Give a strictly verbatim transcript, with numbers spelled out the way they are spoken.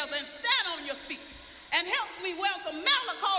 together and stand on your feet. And help me welcome Malachi